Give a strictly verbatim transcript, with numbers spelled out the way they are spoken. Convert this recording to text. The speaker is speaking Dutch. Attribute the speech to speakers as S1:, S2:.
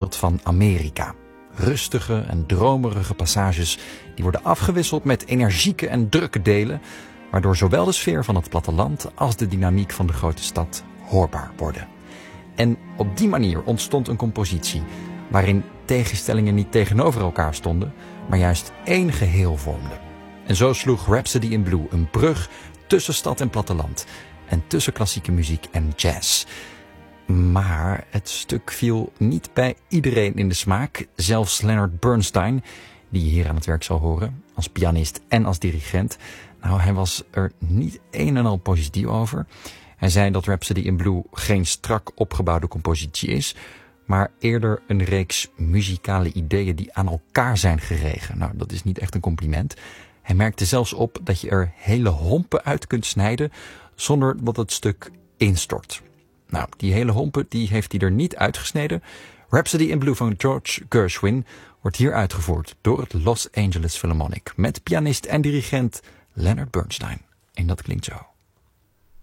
S1: wereld van Amerika. Rustige en dromerige passages die worden afgewisseld met energieke en drukke delen, waardoor zowel de sfeer van het platteland als de dynamiek van de grote stad hoorbaar worden. En op die manier ontstond een compositie waarin tegenstellingen niet tegenover elkaar stonden, maar juist één geheel vormden. En zo sloeg Rhapsody in Blue een brug tussen stad en platteland en tussen klassieke muziek en jazz. Maar het stuk viel niet bij iedereen in de smaak. Zelfs Leonard Bernstein, die je hier aan het werk zal horen, als pianist en als dirigent. Nou, hij was er niet een en al positief over. Hij zei dat Rhapsody in Blue geen strak opgebouwde compositie is, maar eerder een reeks muzikale ideeën die aan elkaar zijn geregen. Nou, dat is niet echt een compliment. Hij merkte zelfs op dat je er hele hompen uit kunt snijden zonder dat het stuk instort. Nou, die hele hompen die heeft hij er niet uitgesneden. Rhapsody in Blue van George Gershwin wordt hier uitgevoerd door het Los Angeles Philharmonic met pianist en dirigent Leonard Bernstein. En dat klinkt zo.